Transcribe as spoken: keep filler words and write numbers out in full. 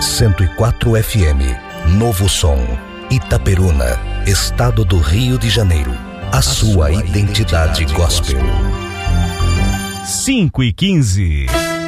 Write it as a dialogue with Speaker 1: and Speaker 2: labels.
Speaker 1: cento e quatro F M, Novo Som, Itaperuna, Estado do Rio de Janeiro. A, a sua, sua identidade, identidade gospel.
Speaker 2: cinco e quinze.